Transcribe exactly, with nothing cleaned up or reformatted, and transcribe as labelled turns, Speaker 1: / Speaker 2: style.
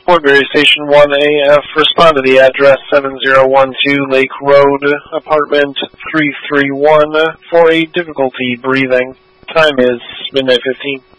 Speaker 1: Woodbury Station one A F, respond to the address seven zero one two Lake Road, apartment three three one, for a difficulty breathing. Time is midnight fifteen.